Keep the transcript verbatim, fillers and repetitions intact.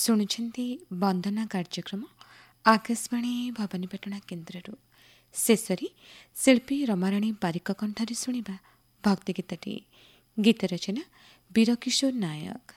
ଶୁଣୁଛନ୍ତି ବନ୍ଦନା କାର୍ଯ୍ୟକ୍ରମ ଆକାଶବାଣୀ ଭବାନୀପାଟଣା କେନ୍ଦ୍ରରୁ। ଶେଷରେ ଶିଳ୍ପୀ ରମାରାଣୀ ବାରିକ କଣ୍ଠରେ ଶୁଣିବା ଭକ୍ତି ଗୀତଟି। ଗୀତ ରଚନା ବୀରକିଶୋର ନାୟକ।